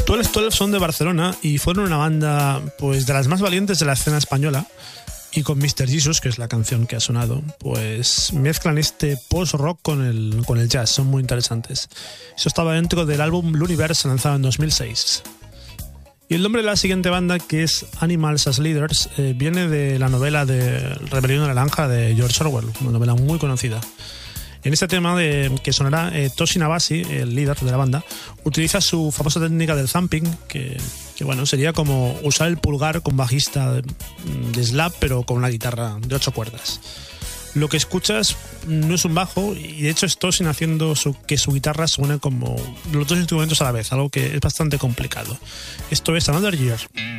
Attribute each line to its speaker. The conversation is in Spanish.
Speaker 1: 12 son de Barcelona y fueron una banda pues de las más valientes de la escena española, y con Mr. Jesus, que es la canción que ha sonado, pues mezclan este post-rock con el jazz, son muy interesantes. Eso estaba dentro del álbum L'Universe, lanzado en 2006. Y el nombre de la siguiente banda, que es Animals as Leaders, viene de la novela de Rebelión de la Granja de George Orwell, una novela muy conocida. En este tema que sonará, Tosin Abasi, el líder de la banda, utiliza su famosa técnica del thumping, que bueno, sería como usar el pulgar con bajista de slap, pero con una guitarra de 8 cuerdas. Lo que escuchas no es un bajo, y de hecho es Tosin haciendo que su guitarra suene como los dos instrumentos a la vez, algo que es bastante complicado. Esto es Another Year.